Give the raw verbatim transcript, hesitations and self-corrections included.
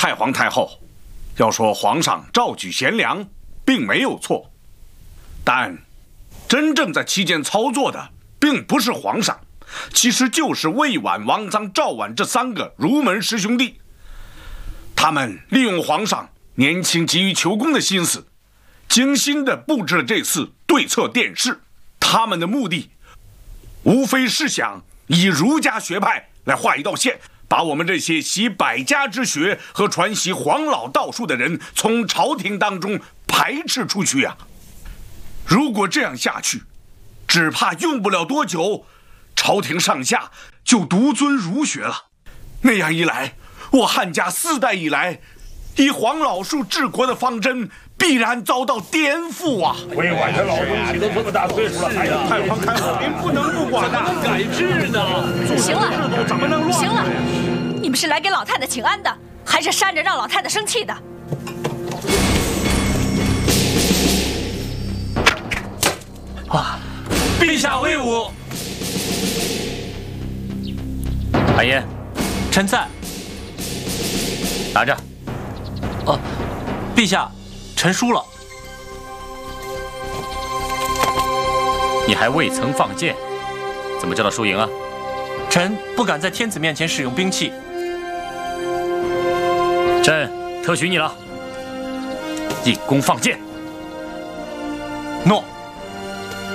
太皇太后，要说皇上诏举贤良，并没有错，但真正在期间操作的，并不是皇上，其实就是魏婉、王臧、赵婉这三个儒门师兄弟。他们利用皇上年轻急于求功的心思，精心地布置了这次对策殿试。他们的目的，无非是想以儒家学派来画一道线，把我们这些习百家之学和传习黄老道术的人从朝廷当中排斥出去啊！如果这样下去，只怕用不了多久，朝廷上下就独尊儒学了。那样一来，我汉家四代以来以黄老术治国的方针必然遭到颠覆啊！ 魏婉的老东西都这么大岁数了，还要太皇太后，您不能不管呐！ 改制呢？ 行了， 制度怎么能乱？ 行了，你们是来给老太太请安的，还是扇着让老太太生气的？ 啊！陛下威武！ 韩嫣， 臣在。 拿着。 哦，陛下，臣输了。 你还未曾放箭，怎么知道输赢啊？ 臣不敢在天子面前使用兵器。 朕特许你了，引弓放箭。 诺。